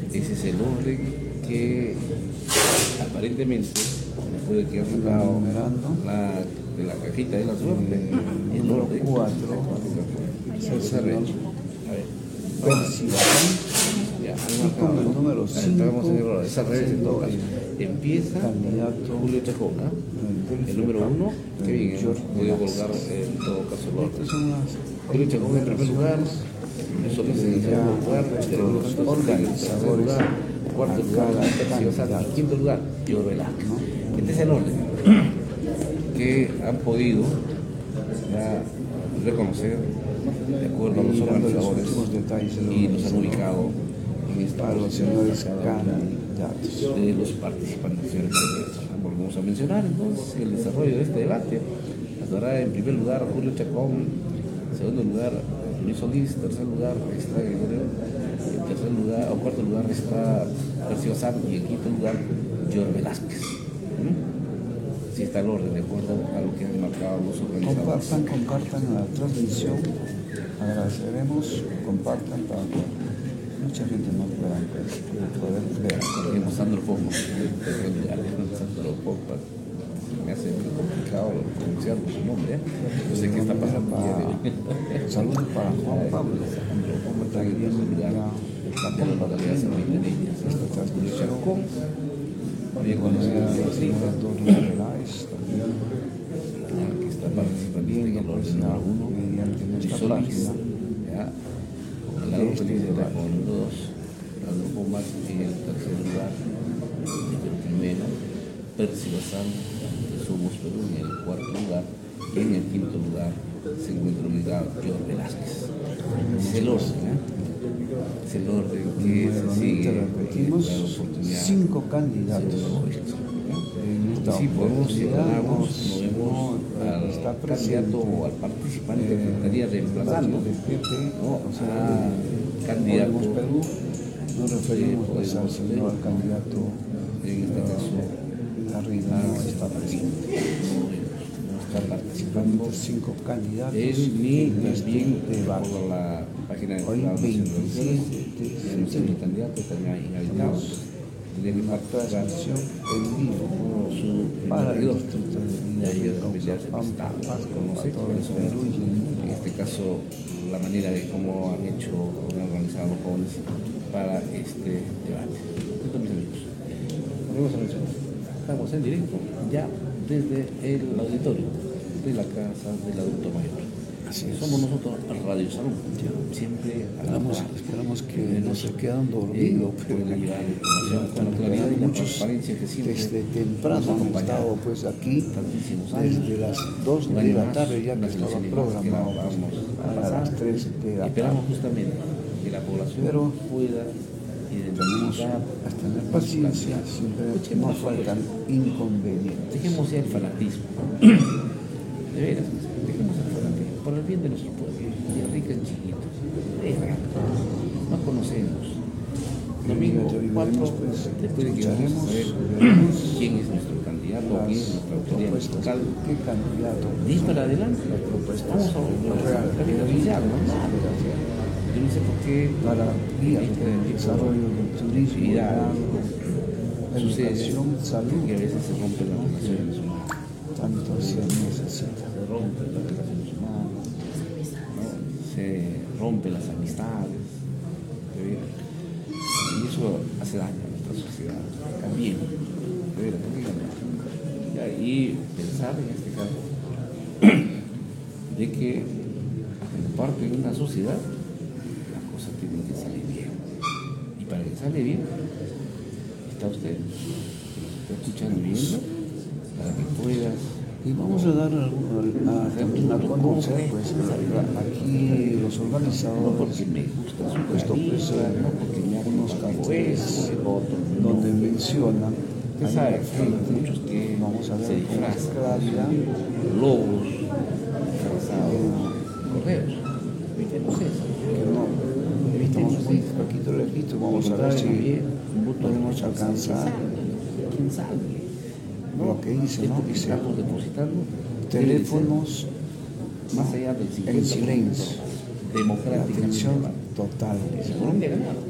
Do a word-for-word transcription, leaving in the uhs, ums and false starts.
Ese es el orden que aparentemente, después de que han sacado la, de la cajita de la suerte, eh, el número orden cuatro, se ha hecho. A ver, Perciban. ya, Y con el número estamos en error, cinco, es al revés en todo caso. Empieza candidato Julio Chacón, ¿ah? El número uno, que bien, hemos podido colgar en todo caso el orden. Estas son las Julio Chacón en primer lugar, nosotros en el segundo lugar, los organizadores cuarto lugar, tercero, Santos, quinto lugar, Diego Velázquez. Este es el orden que han podido ya reconocer de acuerdo a los organizadores y los han ubicado en esta para los señores candidatos candidatos. de los participantes. Volvemos a mencionar entonces el desarrollo de este debate. Estará en primer lugar Julio Chacón, en segundo lugar Luis Solís, en tercer lugar está Gregorio, en tercer lugar o cuarto lugar está García Sam y en quinto lugar George Velázquez. ¿Mm? Así está el orden, de acuerdo a lo que han marcado los organizadores. Compartan, compartan la transmisión. Agradeceremos, compartan para que mucha gente nos pueda poder ver. Seguimos Sandro Poco, en tercer lugar, Sandro Poco. Me hace muy complicado pronunciar su nombre, ¿eh? No sé qué está pasando. Para, saludos para Juan Pablo, como está viviendo ya la compartiendo esta transmisión con bien conocida la señora Doria Reláez también, que está participando bien en el orden apreciada número uno, mediante nuestra Solís, página. ya, con el lado feliz de con dos, el grupo más en el tercer lugar, el primero, Percy Bazán, Somos Perú en el cuarto lugar, y en el quinto lugar se encuentra ubicado George Velázquez. Es el orden, ¿eh? Es el orden que se sigue. Repetimos, cinco candidatos. En esta Sí, podemos oportunidad ciudadanos, nos- movemos no, al está candidato presente o al participante que eh, estaría reemplazando, de P P, ¿no? o sea, a de candidato, Podemos Perú. Nos referimos de pues, al Podemos señor Perú. candidato En este caso, Garrido, no está presente. no está participando Estos cinco candidatos él ni en este también debate. por la página de Hoy Estados veintisiete el de candidato también inhabilitado. Tendría que una participar transmisión en vivo como su para el regidor. distrito de De ahí Villa de familiar Causa Pampa, Estado, conoce para todo todo el eso. Perú y el mundo. En este caso, la manera de cómo han hecho, cómo han organizado los jóvenes para este debate. Esto, mis amigos. Volvemos a mencionar. Estamos en directo ya desde el auditorio de la Casa del Adulto Mayor. Así es. Somos nosotros Radio Salud. Siempre Esperamos, a la esperamos que no se quedan dormidos, pero la llevar información con la en claridad realidad y la muchos transparencia que siempre desde temprano nos han acompaña. estado pues aquí Tantísimos años. desde las dos Un de año la más, tarde ya que unas estaba elecciones más que programado la vamos a a pasar. las tres de la Esperamos tarde. justamente que la población Pero pueda tenemos identificar, a tener paciencia, siempre no faltan inconvenientes. dejemos ya el fanatismo. De veras, dejemos el fanatismo por el bien de nuestro pueblo. Y Enrique en chiquito. Deja. No conocemos. Domingo cuatro, Pues, después de que vamos a escucharemos, saber veremos quién es nuestro candidato, las quién es nuestra autoridad propuestas, local. qué candidato, De ahí para adelante, las propuestas vamos a real, ver oficial, ¿no? Yo no sé por qué para guías este del tipo desarrollo del turismo, actividades sucede educación, salud, que a veces se rompen las relaciones humanas. tanto se necesita. Se rompen las relaciones humanas, ¿no? Se rompen las amistades, de veras. Y eso hace daño a nuestra sociedad. También, de veras, ¿por qué cambiar? Ya, y pensar en este caso de que como parte de una sociedad las cosas tienen que salir bien. Y para que salga bien, está usted, está escuchando y viendo, para que puedas. Y vamos a dar a, a, también a conocer, pues, aquí los No organizadores, porque me gusta su puesto pues, carita, no porque me hago unos algo carteles eso, el otro, no. donde mencionan, Usted ahí sabe al que hay frente, muchos que vamos a se ver con más disfrazan, claridad, lobos disfrazados, correos, evitemos eso. que no, estamos muy poquito lejitos, vamos a ver si podemos alcanzar ¿Quién sabe? lo que dice, ¿no? Esto que Dice, estamos depositando teléfonos más allá del en cincuenta por ciento silencio, la democráticamente. atención total. Colombia ha ganado.